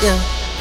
ya.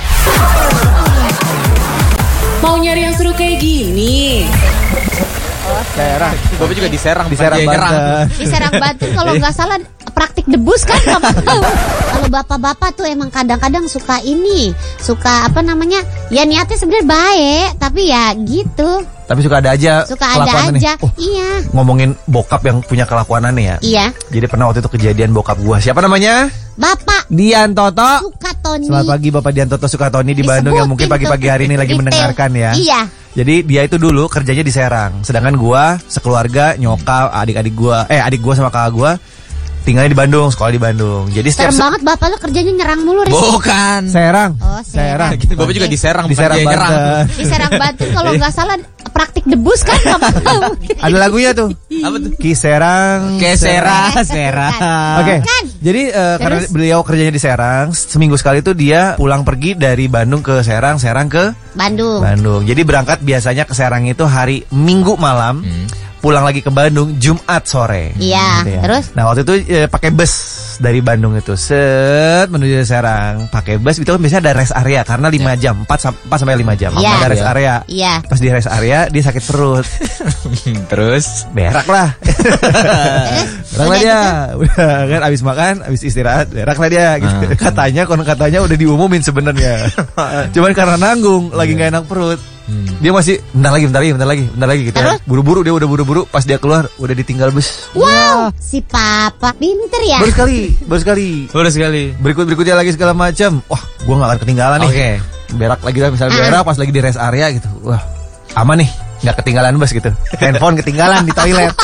Mau nyari yang seru kayak gini? Serang. Bapak juga di Serang Banten. Di Serang Banten kalau nggak salah praktik debus kan Bapak tahu. Kalau bapak-bapak tuh emang kadang-kadang suka apa namanya? Ya niatnya sebenarnya baik, tapi ya gitu. Tapi suka ada aja. Suka ada aja. Iya. Ngomongin bokap yang punya kelakuan aneh ya. Iya. Jadi pernah waktu itu kejadian bokap gua. Siapa namanya? Bapak Dian Toto Sukatoni. Selamat pagi Bapak Dian Toto Sukatoni di Bandung yang mungkin pagi-pagi hari ini lagi Detail. mendengarkan ya. Iya. Jadi dia itu dulu kerjanya di Serang. Sedangkan gua sekeluarga, nyokap, adik gua sama kakak gua tinggalnya di Bandung, sekolah di Bandung. Jadi Serem banget bapak lu kerjanya nyerang mulu Riz. Bukan. Serang. Oh, Serang. Bapak juga di Serang, Di Serang Banten. Di Serang Banten kalau nggak salah praktik debus kan Bapak tahu. Ada lagunya tuh. Apa tuh? Ki Serang. Serang. Oke. Kan? Jadi karena beliau kerjanya di Serang, seminggu sekali tuh dia pulang pergi dari Bandung ke Serang, Serang ke Bandung. Jadi berangkat biasanya ke Serang itu hari Minggu malam. Pulang lagi ke Bandung Jumat sore. Iya, Gitu ya. terus? Nah waktu itu pakai bus dari Bandung itu menuju Serang. Pakai bus itu kan biasanya ada rest area karena 5 jam, 4 sampai 5 jam. Iya. Ada rest area. Iya. Pas di rest area dia sakit perut. Terus Berak lah. Berak lah dia. Udah kan abis makan, abis istirahat, berak lah dia gitu. Katanya udah diumumin sebenarnya. Cuman karena nanggung lagi nggak enak perut. Dia masih bentar lagi gitu ya. Buru-buru dia udah buru-buru pas dia keluar udah ditinggal bus. Wow, si papa pinter ya. Baru sekali. Berikutnya lagi segala macam. Wah, gua nggak akan ketinggalan nih. Oke. Berak lagi lah misalnya berak pas lagi di rest area gitu. Wah, aman nih, nggak ketinggalan bus gitu. Handphone ketinggalan di toilet.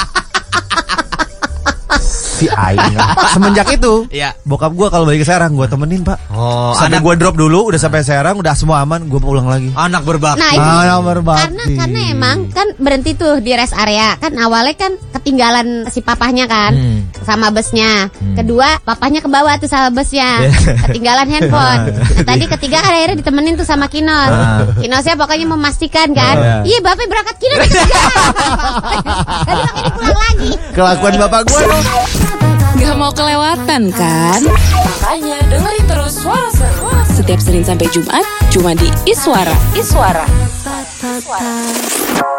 Si aing. Semenjak itu, Iya. bokap gua kalau balik ke Serang gua temenin, Pak. Oh, Sampai gua drop dulu, udah sampai Serang, udah semua aman, gua pulang lagi. anak berbakti. Nah, itu Nomor bakti. karena emang kan berhenti tuh di rest area. Kan awalnya kan ketinggalan si papahnya kan sama busnya. Kedua, papahnya ke bawah tuh sama busnya. Ketinggalan handphone. Nah, tadi ketiga kan akhirnya ditemenin tuh sama Kinos. Kinosnya pokoknya memastikan kan. Iya, bapak berangkat Kinos ketinggalan. Tadi makanya pulang lagi. Kelakuan bapak gua loh. Gak mau kelewatan kan? Makanya dengerin terus Suara Seru setiap Senin sampai Jumat cuma di Iswara.